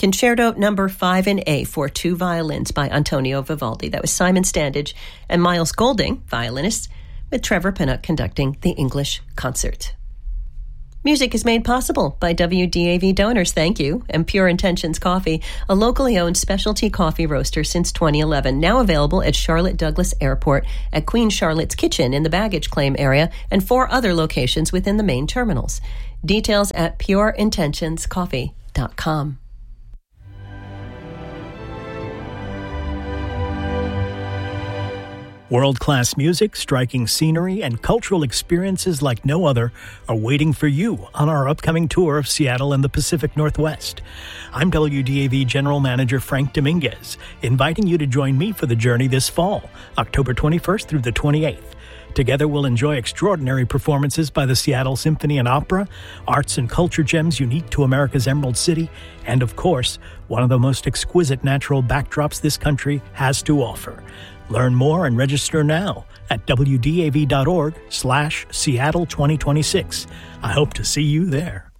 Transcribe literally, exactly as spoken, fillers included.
Concerto number five in A for two violins by Antonio Vivaldi. That was Simon Standage and Miles Golding, violinists, with Trevor Pinnock conducting the English concert. Music is made possible by W D A V donors, thank you, and Pure Intentions Coffee, a locally owned specialty coffee roaster since twenty eleven, now available at Charlotte Douglas Airport, at Queen Charlotte's Kitchen in the baggage claim area, and four other locations within the main terminals. Details at pure intentions coffee dot com. World-class music, striking scenery, and cultural experiences like no other are waiting for you on our upcoming tour of Seattle and the Pacific Northwest. I'm W D A V General Manager Frank Dominguez, inviting you to join me for the journey this fall, October twenty-first through the twenty-eighth. Together we'll enjoy extraordinary performances by the Seattle Symphony and Opera, arts and culture gems unique to America's Emerald City, and of course, one of the most exquisite natural backdrops this country has to offer. Learn more and register now at W D A V dot org slash Seattle twenty twenty-six. I hope to see you there.